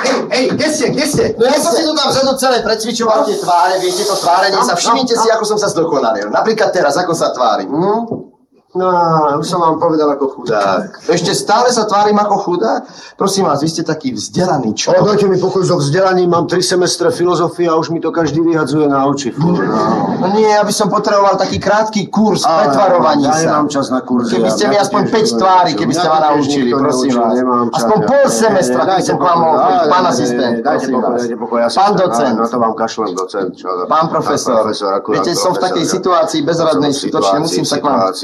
Hej, kde ste? No ja som si tu tam vzadu celé precvičoval tie tváre, viete, to tvárenie sa. Všimnite si, ako som sa zdokonalil. Napríklad teraz, ako sa tvárim. No, už som vám povedal ako chudák. Ešte stále sa tvárim ako chudák? Prosím vás, vy ste taký vzdelaný človek. Dajte mi pokoj so vzdelaním, mám 3 semestre filozofie a už mi to každý vyhadzuje na oči. No nie, ja by som potreboval taký krátky kurz pretvarovaní sa. Ja nemám čas na kurzy. Keby ste mi aspoň 5 tvári, keby ste ma naučili, prosím vás. Aspoň pol semestra, keby som k vám mohol chodiť. Pán asistent, prosím vás. Pán docent. Na to vám kašlem, docent. Pán profesor. Viete, som v takej situácii bezradnej, skutočne musím sa k vám...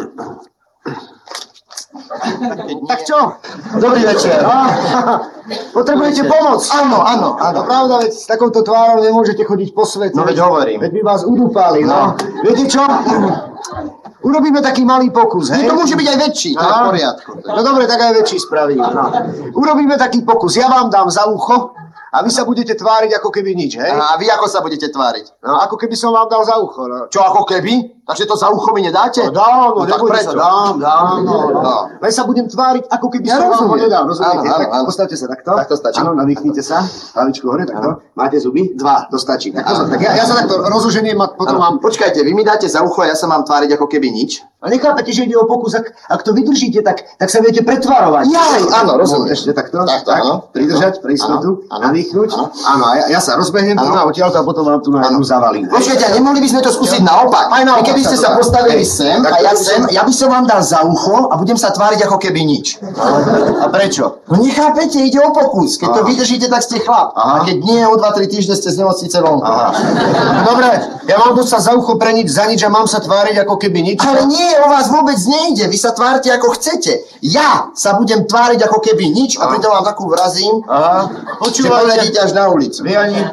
Tak čo? Dobrý večer. Potrebujete pomoc? Áno. Pravda, veď s takouto tvárou nemôžete chodiť po svete. No veď hovorím. Veď by vás udúpali, no. Viete čo? Urobíme taký malý pokus, hej? To môže byť aj väčší, to je v poriadku. No dobre, tak aj väčší spravím. No. Urobíme taký pokus. Ja vám dám za ucho a vy sa budete tváriť ako keby nič, hej? A vy ako sa budete tváriť? No, ako keby som vám dal za ucho, no. Čo, ako keby? Takže to za ucho mi nedáte? No dám, no, tak nebojte prečo? sa, dám, no. Len sa budem tváriť, ako keby som vám ho nedal, rozumiete? Áno. Tak postavte sa takto. Tak to stačí. Áno, nadýchnite sa. Hlavičku hore, takto. Máte zuby? 2, to stačí. Tak ja sa takto rozoženiem a potom vám... Počkajte, vy mi dáte za ucho a ja sa mám tváriť ako keby nič? A nechápete, že ide o pokus, ak to vydržíte, tak sa viete pretvarovať. Áno, rozumiem. Ešte takto. Takto, áno. Pridržať, pre istotu, nadýchnuť. Áno, a ja sa rozbehnem tu na odtiaľto a potom vám tu na jednu zavalím. Počkajte, nemohli by sme to skúsiť naopak? Aj naopak. Keby ste sa postavili sem a ja sem, ja by som vám dal za ucho a budem sa tváriť ako keby nič. A prečo? No nechápete, ide o pokus. Keď to vydržíte, tak ste chlap. A keď nie, o 2-3 týždne ste z nemocnice vonku. Dobre, ja mám tu sa za ucho pre nič, za nič a mám sa tváriť ako keby nič. Ale nie, o vás vôbec nejde. Vy sa tvárte ako chcete. Ja sa budem tváriť ako keby nič a pritom vám takú vrazím, že Počúvajte, poledíte až na ulicu. vy ani